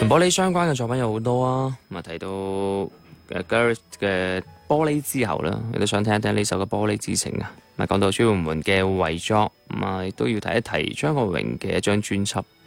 同玻璃相關嘅作品有好多啊，咁啊提到Gareth 嘅玻璃之後啦，亦都想聽一聽呢首嘅玻璃之情啊。咁啊講到專門門嘅遺作，咁啊亦都要提一提張國榮嘅一張專輯。